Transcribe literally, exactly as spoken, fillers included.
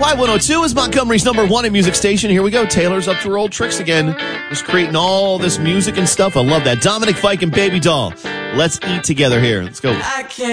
Y one oh two is Montgomery's number one in music station. Here we go. Taylor's up to her old tricks again. Just creating all this music and stuff. I love that. Dominic Fike and Baby Doll. Let's eat together here. Let's go. I can't